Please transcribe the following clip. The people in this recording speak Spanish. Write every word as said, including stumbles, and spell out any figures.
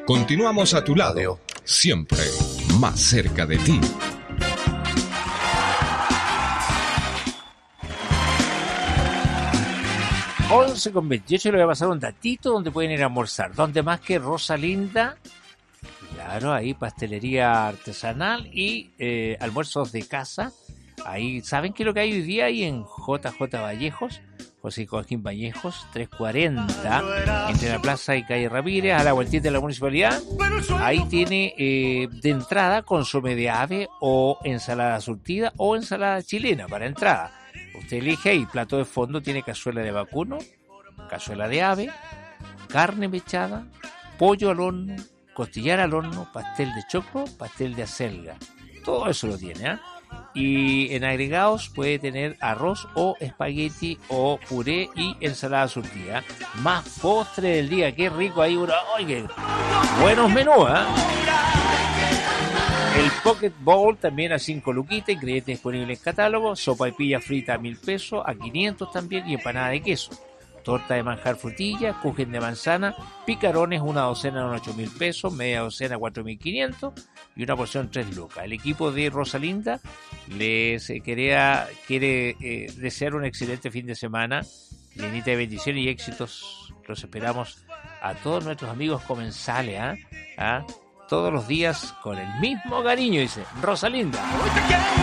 Continuamos a tu lado, siempre más cerca de ti. once con veintiocho, le voy a pasar un datito donde pueden ir a almorzar. Donde más que Rosalinda, claro, ahí pastelería artesanal y eh, almuerzos de casa. Ahí, ¿saben qué es lo que hay hoy día? Ahí en J J Vallejos, José Joaquín Vallejos, trescientos cuarenta, entre la plaza y calle Ramírez, a la vueltita de la municipalidad. Ahí tiene eh, de entrada consomé de ave o ensalada surtida o ensalada chilena para entrada. Usted elige ahí, plato de fondo tiene cazuela de vacuno, cazuela de ave, carne mechada, pollo al horno, costillar al horno, pastel de choclo, pastel de acelga. Todo eso lo tiene, ¿eh? Y en agregados puede tener arroz o espagueti o puré y ensalada surtida. Más postre del día, qué rico ahí. Oye, buenos menús, ¿eh? El Pocket Bowl también a cinco luquitas, ingredientes disponibles en catálogo, sopa y pilla frita a mil pesos, a quinientos también, y empanada de queso. Torta de manjar frutilla, kuchen de manzana, picarones, una docena en ocho mil pesos, media docena cuatro mil quinientos y una porción tres lucas. El equipo de Rosalinda les eh, quería, quiere eh, desear un excelente fin de semana, llenita de bendiciones y éxitos. Los esperamos a todos nuestros amigos comensales, ¿ah? ¿Ah? Todos los días con el mismo cariño, dice Rosalinda.